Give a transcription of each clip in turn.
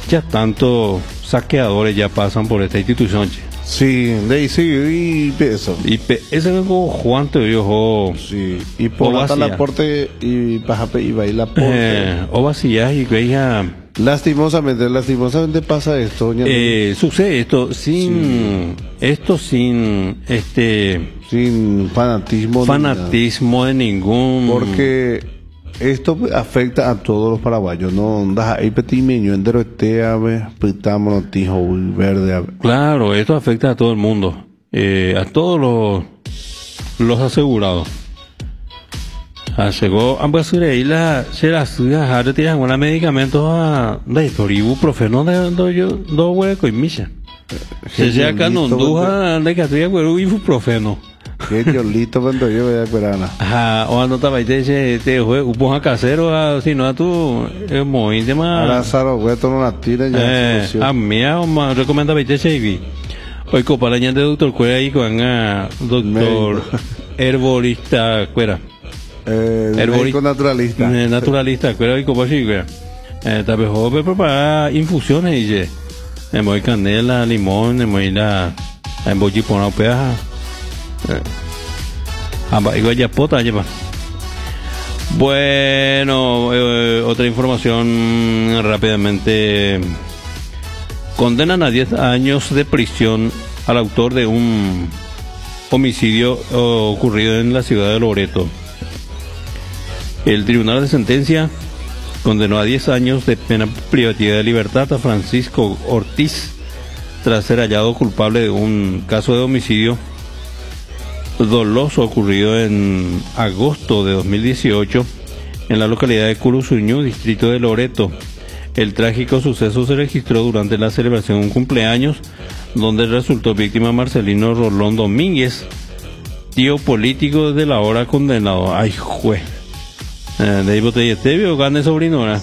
ya tantos saqueadores ya pasan por esta institución, che. Sí, de ahí sí, y eso. Ese es como Juan te dijo. Sí, y por hasta la porte y pajape y baila porte. O vacías y veía. Lastimosamente pasa esto. Sucede esto sin sin fanatismo de ningún. Porque esto afecta a todos los paraguayos, no ahí petimeño entero pitamos tijo verde. Claro, esto afecta a todo el mundo, a todos los asegurados. Llegó ambas se las tiran con medicamentos a ibuprofeno do hueco y misha. Se llega acá no duja de que tuya hueco ibuprofeno. Que yo listo cuando yo voy a cuerana. O ando estaba te fue un casero si no a tu muy de más. Ahora saro hueco no la tira ya. A mí me recomienda vete Chevy. Hoy copa la de doctor cuera ahí con doctor herbolista cuera. Médico naturalista. Naturalista, cuero y copa así, cuera. Tal vez joven preparar infusiones y me voy canela, limón, me voy la embolli por una peaja. Igual ya pota lleva. Bueno, otra información rápidamente. Condenan a 10 años de prisión al autor de un homicidio ocurrido en la ciudad de Loreto. El tribunal de sentencia condenó a 10 años de pena privativa de libertad a Francisco Ortiz tras ser hallado culpable de un caso de homicidio doloso ocurrido en agosto de 2018 en la localidad de Curuzuñú, distrito de Loreto. El trágico suceso se registró durante la celebración de un cumpleaños donde resultó víctima Marcelino Rolón Domínguez, tío político de la ahora condenado. Ay, jue. De ahí botella tebio gane sobrinora.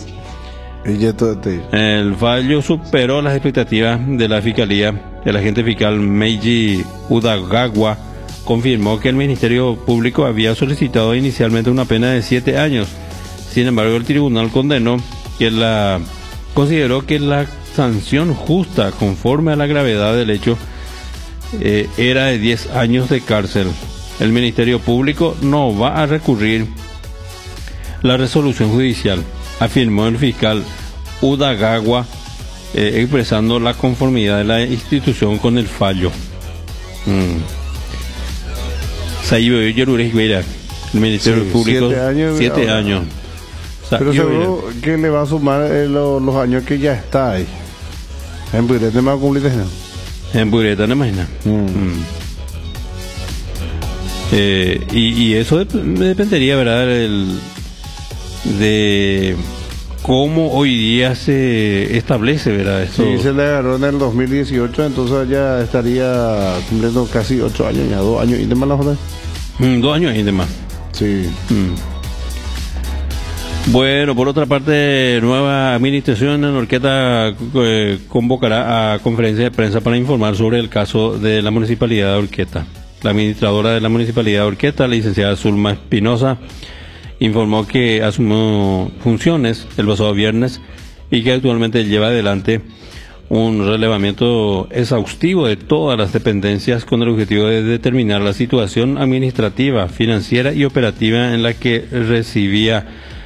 El fallo superó las expectativas de la fiscalía. El agente fiscal Meiji Udagagua confirmó que el Ministerio Público había solicitado inicialmente una pena de 7 años. Sin embargo, el tribunal consideró que la sanción justa conforme a la gravedad del hecho era de 10 años de cárcel. El Ministerio Público no va a recurrir la resolución judicial, afirmó el fiscal Udagagua, expresando la conformidad de la institución con el fallo. El Ministerio Público 7 años. Pero seguro que le va a sumar los años que ya está ahí. En Bureta me va a cumplir. En Bureta no imagina. Y eso dependería, ¿verdad? De cómo hoy día se establece, ¿verdad? Eso. Sí, se le agarró en el 2018, entonces ya estaría cumpliendo casi 8 años, ya 2 años y demás la joder. 2 años y demás. Sí. Bueno, por otra parte, nueva administración en Orqueta convocará a conferencia de prensa para informar sobre el caso de la Municipalidad de Orqueta. La administradora de la Municipalidad de Orqueta, la licenciada Zulma Espinosa, informó que asumió funciones el pasado viernes y que actualmente lleva adelante un relevamiento exhaustivo de todas las dependencias con el objetivo de determinar la situación administrativa, financiera y operativa en la que recibía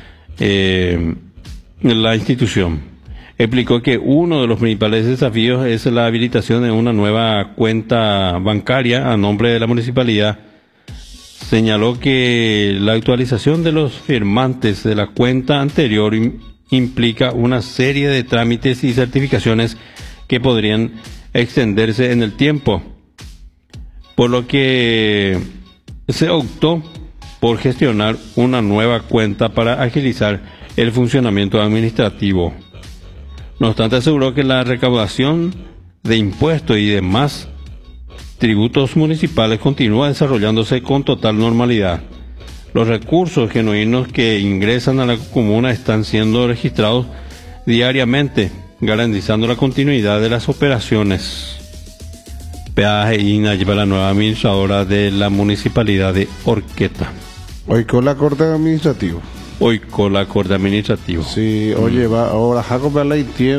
la institución. Explicó que uno de los principales desafíos es la habilitación de una nueva cuenta bancaria a nombre de la municipalidad. Señaló que la actualización de los firmantes de la cuenta anterior implica una serie de trámites y certificaciones que podrían extenderse en el tiempo, por lo que se optó por gestionar una nueva cuenta para agilizar el funcionamiento administrativo. No obstante, aseguró que la recaudación de impuestos y demás tributos municipales continúa desarrollándose con total normalidad. Los recursos genuinos que ingresan a la comuna están siendo registrados diariamente, garantizando la continuidad de las operaciones. Peaje INA lleva la nueva administradora de la municipalidad de Orqueta. Hoy con la corte administrativa. Hoy con la corte administrativa. Sí, oye, va ahora Jacob la